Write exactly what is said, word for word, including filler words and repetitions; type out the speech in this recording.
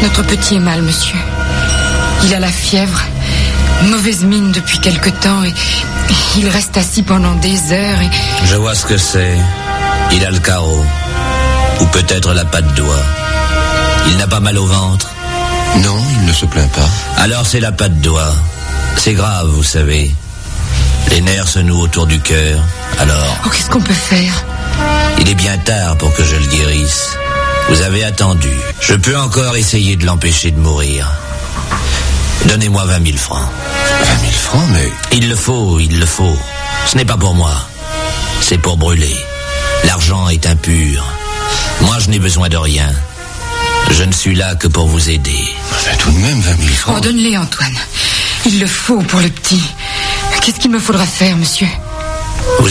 Notre petit est mal, monsieur. Il a la fièvre, mauvaise mine depuis quelque temps, et il reste assis pendant des heures et... Je vois ce que c'est. Il a le carreau. Ou peut-être la patte d'oie. Il n'a pas mal au ventre? Non, il ne se plaint pas. Alors c'est la patte d'oie. C'est grave, vous savez. Les nerfs se nouent autour du cœur. Alors... Oh, qu'est-ce qu'on peut faire? Il est bien tard pour que je le guérisse. Vous avez attendu. Je peux encore essayer de l'empêcher de mourir. Donnez-moi vingt mille francs. Vingt mille francs, mais... Il le faut, il le faut. Ce n'est pas pour moi. C'est pour brûler. L'argent est impur. Moi, je n'ai besoin de rien. Je ne suis là que pour vous aider. Mais tout de même, vingt mille francs. Oh, donne-les, Antoine. Il le faut pour le petit. Qu'est-ce qu'il me faudra faire, monsieur? Vous